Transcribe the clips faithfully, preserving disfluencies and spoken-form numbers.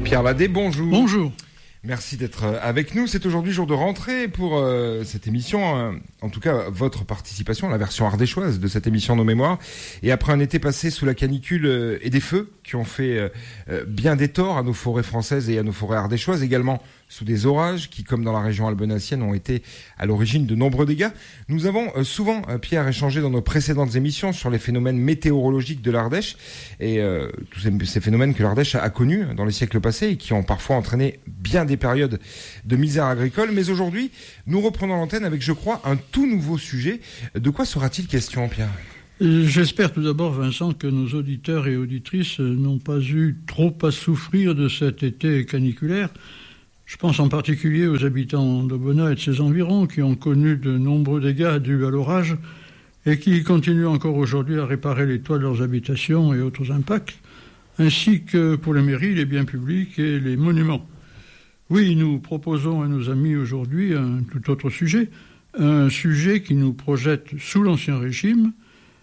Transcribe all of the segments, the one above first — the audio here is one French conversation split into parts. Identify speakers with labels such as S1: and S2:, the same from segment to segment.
S1: Pierre Ladet, bonjour.
S2: Bonjour.
S1: Merci d'être avec nous. C'est aujourd'hui jour de rentrée pour euh, cette émission. Euh, en tout cas, votre participation, la version ardéchoise de cette émission Nos Mémoires. Et après un été passé sous la canicule euh, et des feux qui ont fait euh, bien des torts à nos forêts françaises et à nos forêts ardéchoises, également sous des orages qui, comme dans la région albenacienne, ont été à l'origine de nombreux dégâts. Nous avons euh, souvent, euh, Pierre, échangé dans nos précédentes émissions sur les phénomènes météorologiques de l'Ardèche et euh, tous ces, ces phénomènes que l'Ardèche a, a connus dans les siècles passés et qui ont parfois entraîné bien des périodes de misère agricole. Mais aujourd'hui, nous reprenons l'antenne avec, je crois, un tout nouveau sujet. De quoi sera-t-il question, Pierre ?
S2: J'espère tout d'abord, Vincent, que nos auditeurs et auditrices n'ont pas eu trop à souffrir de cet été caniculaire. Je pense en particulier aux habitants d'Aubenas et de ses environs qui ont connu de nombreux dégâts dus à l'orage et qui continuent encore aujourd'hui à réparer les toits de leurs habitations et autres impacts, ainsi que pour les mairies, les biens publics et les monuments. Oui, nous proposons à nos amis aujourd'hui un tout autre sujet, un sujet qui nous projette sous l'Ancien Régime,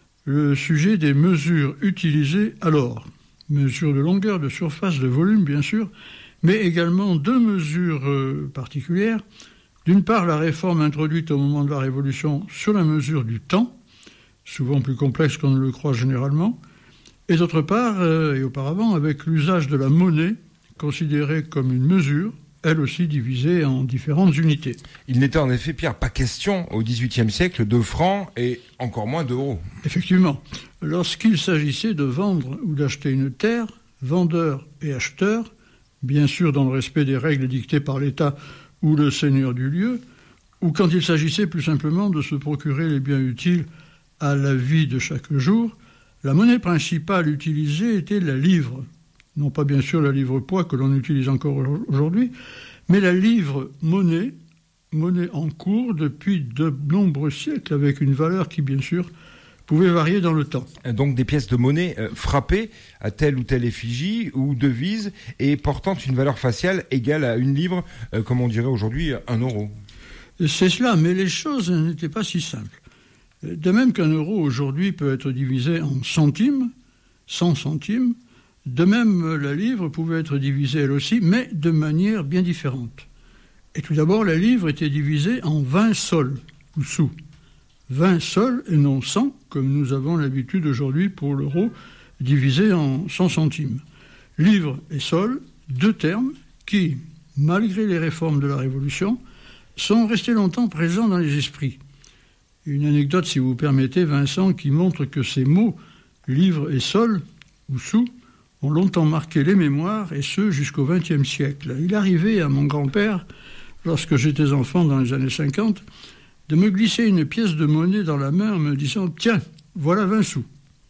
S2: le sujet des mesures utilisées alors. Mesures de longueur, de surface, de volume, bien sûr, mais également deux mesures euh, particulières. D'une part, la réforme introduite au moment de la Révolution sur la mesure du temps, souvent plus complexe qu'on ne le croit généralement, et d'autre part, euh, et auparavant, avec l'usage de la monnaie, considérée comme une mesure, elle aussi divisée en différentes unités.
S1: Il n'était en effet, Pierre, pas question au dix-huitième siècle de francs et encore moins d'euros.
S2: Effectivement. Lorsqu'il s'agissait de vendre ou d'acheter une terre, vendeurs et acheteurs, bien sûr dans le respect des règles dictées par l'État ou le seigneur du lieu, ou quand il s'agissait plus simplement de se procurer les biens utiles à la vie de chaque jour, la monnaie principale utilisée était la livre. Non pas bien sûr la livre-poids que l'on utilise encore aujourd'hui, mais la livre-monnaie, monnaie en cours depuis de nombreux siècles, avec une valeur qui bien sûr pouvait varier dans le temps.
S1: Donc des pièces de monnaie euh, frappées à telle ou telle effigie ou devise et portant une valeur faciale égale à une livre, euh, comme on dirait aujourd'hui un euro.
S2: C'est cela, mais les choses n'étaient pas si simples. De même qu'un euro aujourd'hui peut être divisé en centimes, cent centimes, de même la livre pouvait être divisée elle aussi, mais de manière bien différente. Et tout d'abord, la livre était divisée en vingt sols, ou sous. vingt sols et non cent, comme nous avons l'habitude aujourd'hui pour l'euro, divisé en cent centimes. Livre et sol, deux termes qui, malgré les réformes de la Révolution, sont restés longtemps présents dans les esprits. Une anecdote, si vous permettez, Vincent, qui montre que ces mots, livre et sol, ou sous, ont longtemps marqué les mémoires, et ce, jusqu'au vingtième siècle. Il arrivait à mon grand-père, lorsque j'étais enfant dans les années cinquante, de me glisser une pièce de monnaie dans la main en me disant « Tiens, voilà vingt sous ».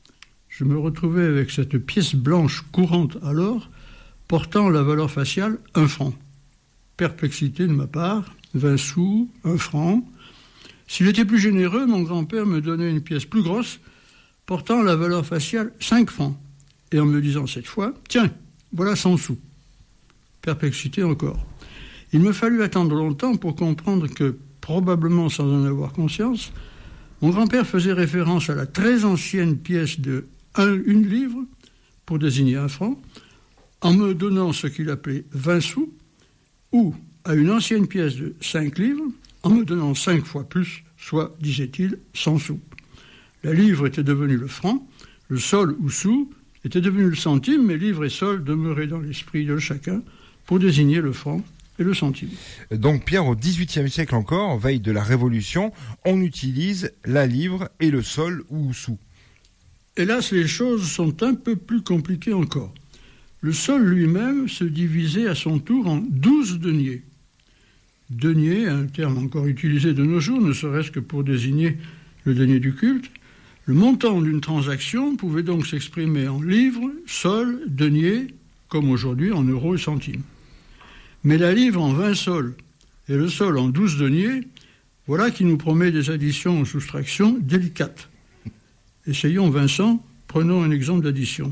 S2: Je me retrouvais avec cette pièce blanche courante alors, portant la valeur faciale un franc. Perplexité de ma part, vingt sous, un franc. S'il était plus généreux, mon grand-père me donnait une pièce plus grosse, portant la valeur faciale cinq francs. Et en me disant cette fois, tiens, voilà cent sous. Perplexité encore. Il me fallut attendre longtemps pour comprendre que, probablement sans en avoir conscience, mon grand-père faisait référence à la très ancienne pièce de un, une livre, pour désigner un franc, en me donnant ce qu'il appelait vingt sous, ou à une ancienne pièce de cinq livres, en me donnant cinq fois plus, soit, disait-il, cent sous. La livre était devenue le franc, le sol ou sous était devenu le centime, mais livre et sol demeuraient dans l'esprit de chacun pour désigner le franc et le centime.
S1: Donc Pierre, au dix-huitième siècle encore, en veille de la Révolution, on utilise la livre et le sol ou sous.
S2: Hélas, les choses sont un peu plus compliquées encore. Le sol lui-même se divisait à son tour en douze deniers. Denier, un terme encore utilisé de nos jours, ne serait-ce que pour désigner le denier du culte. Le montant d'une transaction pouvait donc s'exprimer en livres, sols, deniers, comme aujourd'hui en euros et centimes. Mais la livre en vingt sols et le sol en douze deniers, voilà qui nous promet des additions ou soustractions délicates. Essayons, Vincent, prenons un exemple d'addition.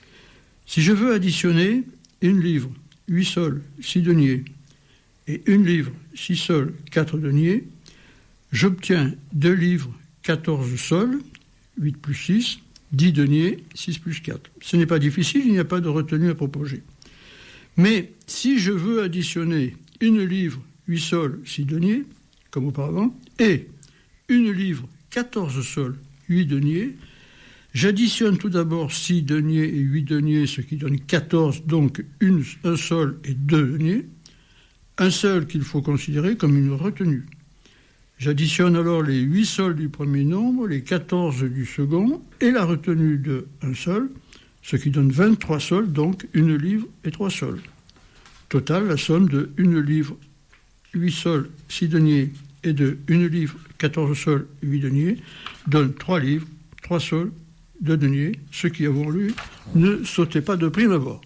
S2: Si je veux additionner une livre, huit sols, six deniers, et une livre, six sols, quatre deniers, j'obtiens deux livres, quatorze sols, huit plus six, dix deniers, six plus quatre. Ce n'est pas difficile, il n'y a pas de retenue à proposer. Mais si je veux additionner une livre, huit sols, six deniers, comme auparavant, et une livre, quatorze sols, huit deniers, j'additionne tout d'abord six deniers et huit deniers, ce qui donne quatorze, donc une, un sol et deux deniers, un seul qu'il faut considérer comme une retenue. J'additionne alors les huit sols du premier nombre, les quatorze du second, et la retenue de un sol, ce qui donne vingt-trois sols, donc une livre et trois sols. Total, la somme de une livre, huit sols, six deniers, et de une livre, quatorze sols, huit deniers, donne trois livres, trois sols, deux deniers, ce qui, avons lu, ne sautait pas de prime abord,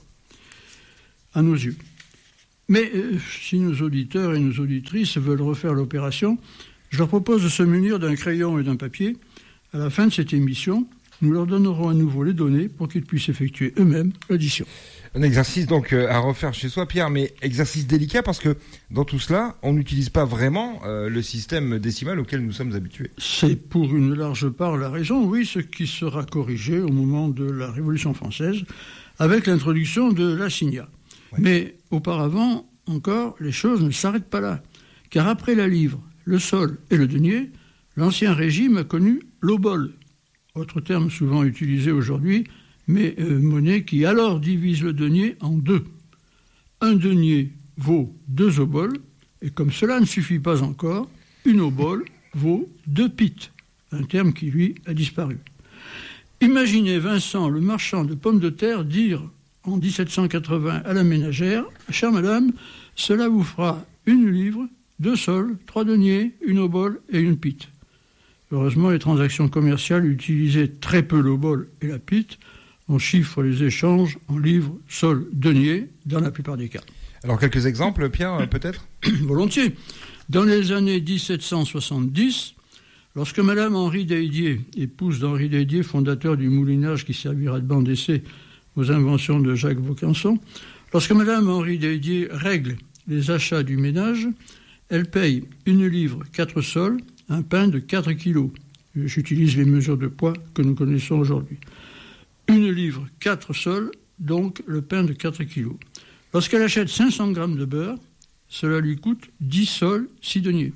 S2: à nos yeux. Mais euh, si nos auditeurs et nos auditrices veulent refaire l'opération, je leur propose de se munir d'un crayon et d'un papier. À la fin de cette émission, nous leur donnerons à nouveau les données pour qu'ils puissent effectuer eux-mêmes l'addition. Un
S1: exercice donc euh, à refaire chez soi, Pierre, mais exercice délicat parce que dans tout cela, on n'utilise pas vraiment euh, le système décimal auquel nous sommes habitués.
S2: C'est pour une large part la raison, oui, ce qui sera corrigé au moment de la Révolution française avec l'introduction de l'assignat. Ouais. Mais auparavant, encore, les choses ne s'arrêtent pas là, car après la livre, le sol et le denier, l'ancien régime a connu l'obole, autre terme souvent utilisé aujourd'hui, mais euh, monnaie qui alors divise le denier en deux. Un denier vaut deux oboles, et comme cela ne suffit pas encore, une obole vaut deux pites, un terme qui, lui, a disparu. Imaginez Vincent, le marchand de pommes de terre, dire en dix-sept cent quatre-vingts à la ménagère « Chère madame, cela vous fera une livre, deux sols, trois deniers, une obole et une pite. » Heureusement, les transactions commerciales utilisaient très peu l'obole et la pite. On chiffre les échanges en livres, sols, deniers, dans la plupart des cas.
S1: Alors, quelques exemples, Pierre, peut-être ?
S2: Volontiers. Dans les années dix-sept cent soixante-dix, lorsque Madame Henri d'Hédier, épouse d'Henri d'Hédier, fondateur du moulinage qui servira de banc d'essai aux inventions de Jacques Vaucanson, lorsque Madame Henri d'Hédier règle les achats du ménage, elle paye une livre, quatre sols, un pain de quatre kilos. J'utilise les mesures de poids que nous connaissons aujourd'hui. Une livre, quatre sols, donc le pain de quatre kilos. Lorsqu'elle achète cinq cents grammes de beurre, cela lui coûte dix sols, six deniers.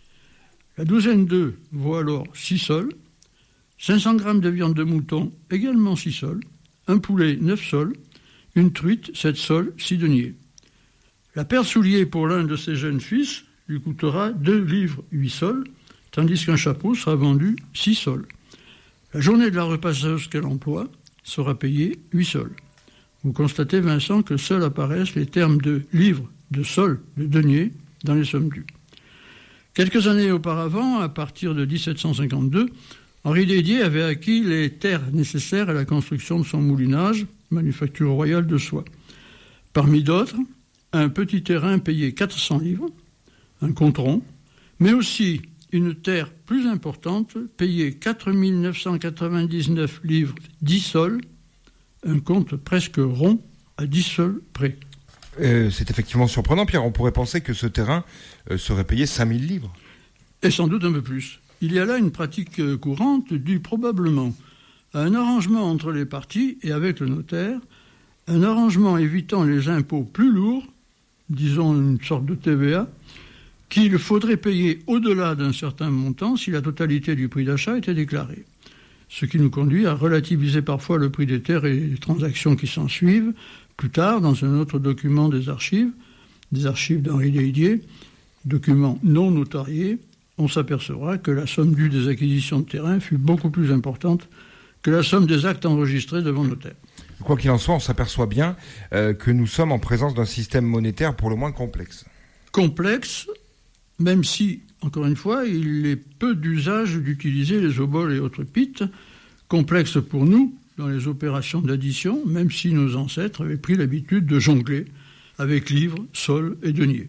S2: La douzaine d'œufs vaut alors six sols, cinq cents grammes de viande de mouton, également six sols, un poulet, neuf sols, une truite, sept sols, six deniers. La paire de souliers pour l'un de ses jeunes fils lui coûtera deux livres, huit sols, tandis qu'un chapeau sera vendu six sols. La journée de la repasseuse qu'elle emploie sera payée huit sols. Vous constatez, Vincent, que seuls apparaissent les termes de livres, de sols, de deniers dans les sommes dues. Quelques années auparavant, à partir de dix-sept cent cinquante-deux, Henri d'Hédier avait acquis les terres nécessaires à la construction de son moulinage, manufacture royale de soie. Parmi d'autres, un petit terrain payé quatre cents livres, un compte-rond, mais aussi une terre plus importante payée quatre mille neuf cent quatre-vingt-dix-neuf livres, dix sols, un compte presque rond à dix sols près.
S1: Euh, c'est effectivement surprenant, Pierre. On pourrait penser que ce terrain euh, serait payé cinq mille livres.
S2: Et sans doute un peu plus. Il y a là une pratique euh, courante due probablement à un arrangement entre les parties et avec le notaire, un arrangement évitant les impôts plus lourds, disons une sorte de T V A, qu'il faudrait payer au-delà d'un certain montant si la totalité du prix d'achat était déclarée. Ce qui nous conduit à relativiser parfois le prix des terres et les transactions qui s'en suivent. Plus tard, dans un autre document des archives, des archives d'Henri d'Hédier, document non notarié, on s'apercevra que la somme due des acquisitions de terrain fut beaucoup plus importante que la somme des actes enregistrés devant notaire.
S1: Quoi qu'il en soit, on s'aperçoit bien euh, que nous sommes en présence d'un système monétaire pour le moins complexe.
S2: Complexe, même si, encore une fois, il est peu d'usage d'utiliser les oboles et autres pites. Complexe pour nous, dans les opérations d'addition, même si nos ancêtres avaient pris l'habitude de jongler avec livres, sols et deniers.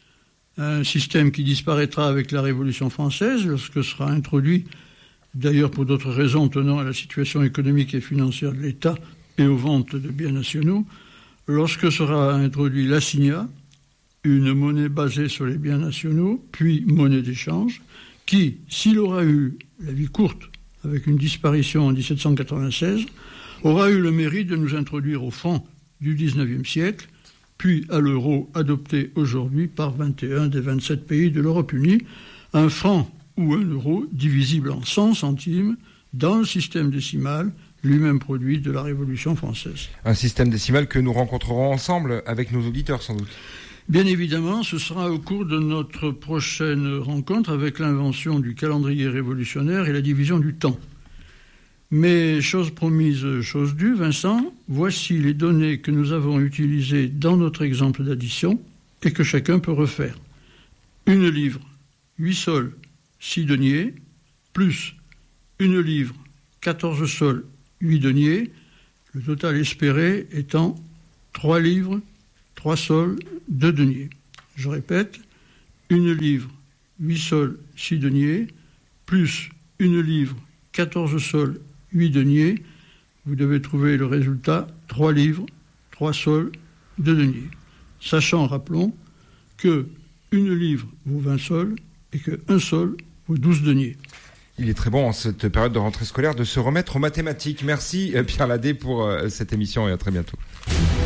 S2: Un système qui disparaîtra avec la Révolution française, lorsque sera introduit, d'ailleurs pour d'autres raisons tenant à la situation économique et financière de l'État et aux ventes de biens nationaux, lorsque sera introduit l'assignat, une monnaie basée sur les biens nationaux, puis monnaie d'échange, qui, s'il aura eu la vie courte, avec une disparition en dix-sept cent quatre-vingt-seize, aura eu le mérite de nous introduire au fond du dix-neuvième siècle, puis à l'euro adopté aujourd'hui par vingt et un des vingt-sept pays de l'Europe unie, un franc ou un euro divisible en cent centimes dans le système décimal, lui-même produit de la Révolution française.
S1: Un système décimal que nous rencontrerons ensemble avec nos auditeurs sans doute.
S2: Bien évidemment, ce sera au cours de notre prochaine rencontre avec l'invention du calendrier révolutionnaire et la division du temps. Mais chose promise, chose due, Vincent, voici les données que nous avons utilisées dans notre exemple d'addition et que chacun peut refaire. Une livre, huit sols, six deniers, plus une livre, quatorze sols, huit deniers, le total espéré étant trois livres, trois sols, deux deniers. Je répète, une livre, huit sols, six deniers, plus une livre, quatorze sols, huit deniers, vous devez trouver le résultat, trois livres, trois sols, deux deniers. Sachant, rappelons, que une livre vaut vingt sols et que un sol vaut douze deniers.
S1: Il est très bon en cette période de rentrée scolaire de se remettre aux mathématiques. Merci Pierre Ladet pour cette émission et à très bientôt.